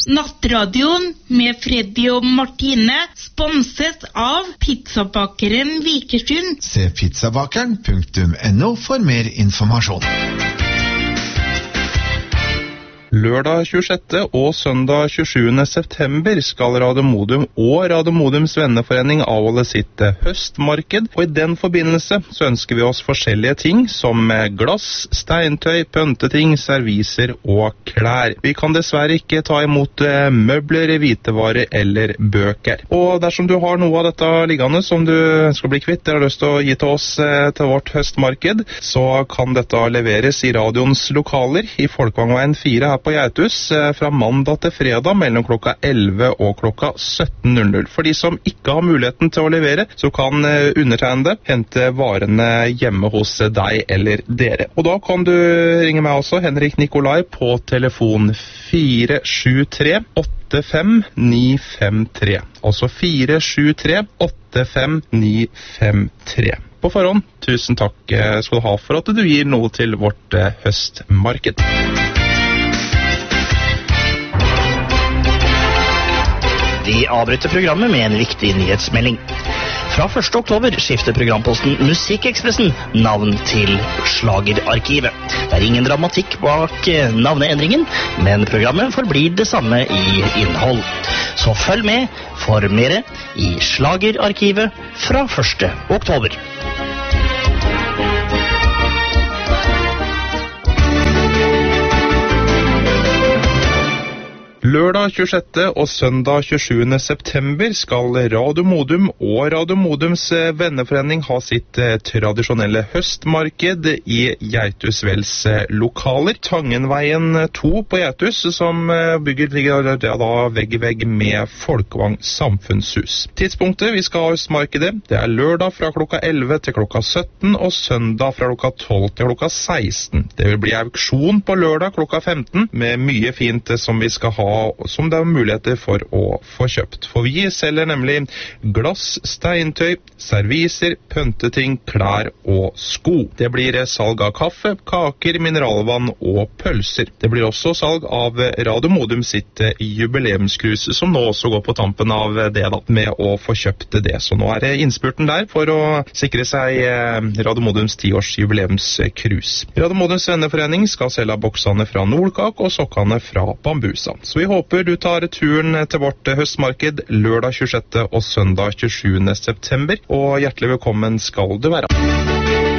Nattradioen med Freddy og Martine sponset av pizzabakeren Vikersund. Se pizzabakeren.no for mer informasjon. Lørdag 26. og søndag 27. september skal Radio Modum og Radio Modums venneforening avholde sitt høstmarked, og i den forbindelse så ønsker vi oss forskjellige ting som glass, steintøy, pønteting, serviser og klær. Vi kan dessverre ikke ta imot møbler, hvitevarer eller bøker. Og dersom du har noe av dette liggende som du skal bli kvitt eller har lyst til å gi til oss til vårt høstmarked, så kan dette leveres i radioens lokaler i Folkvangveien 4 her på Geitus fra mandag til fredag mellom klokka 11 og klokka 17.00. For de som ikke har muligheten til å levere, så kan undertegnede hente varene hjemme hos deg eller dere. Og da kan du ringe meg også, Henrik Nikolai, på telefon 473-85953. Altså 473-85953. På forhånd, tusen takk skal du ha for at du gir noe til vårt høstmarked. Vi avbryter programmet med en viktig nyhetsmelding. Fra 1. oktober skifter programposten Musikkekspressen navn til Slagerarkivet. Det er ingen dramatikk bak navneendringen, men programmet forblir det samme i innhold. Så følg med for mere i Slagerarkivet fra 1. oktober. Lørdag 26. og søndag 27. september skal Radio Modum og Radio Modums venneforening ha sitt tradisjonelle høstmarked i Geitusvelds lokaler. Tangenveien 2 på Geitus, som ligger da vegg i vegg med Folkvang samfunnshus. Tidspunktet vi skal ha høstmarkedet, det er lørdag fra klokka 11 til klokka 17 og søndag fra klokka 12 til klokka 16. Det vil bli auksjon på lørdag klokka 15 med mye fint som vi skal ha som det er muligheter for å få kjøpt. For vi selger nemlig glass, steintøy, serviser, pønteting, klær og sko. Det blir salg av kaffe, kaker, mineralvann og pølser. Det blir også salg av Radio Modum sitt jubileumskrus, som nå også går på tampen av det da, med å få kjøpt det. Så nå er det innspurten der for å sikre seg Radio Modums 10-års jubileumskrus. Radio Modums venneforening skal selge boksene fra Nordkak og sokkene fra Bambusa. Så vi håper du tar turen til vårt høstmarked lørdag 26. og søndag 27. september, og hjertelig velkommen skal du være.